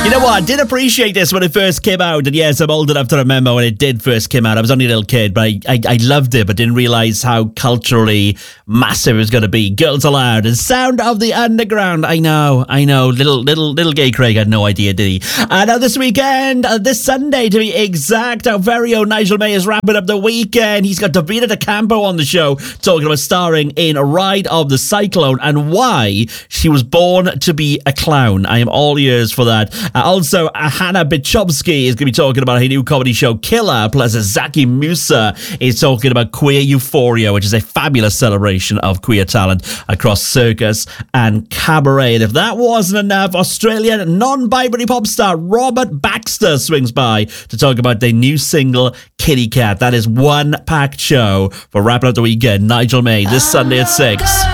You know what? I did appreciate this when it first came out. And yes, I'm old enough to remember when it did first come out. I was only a little kid, but I loved it, but didn't realise how culturally massive it was going to be. Girls Aloud and Sound of the Underground. I know. Little gay Craig had no idea, did he? Now this weekend, this Sunday to be exact, our very own Nigel May is wrapping up the weekend. He's got Davina De Campo on the show, talking about starring in Ride of the Cyclone and why she was born to be a clown. I am all ears for that. Also, Hannah Bichomsky is going to be talking about her new comedy show, Killer, plus Zaki Musa is talking about Queer Euphoria, which is a fabulous celebration of queer talent across circus and cabaret. And if that wasn't enough, Australian non-binary pop star Robert Baxter swings by to talk about their new single, Kitty Cat. That is one packed show for wrapping up the weekend. Nigel May, this Sunday at 6.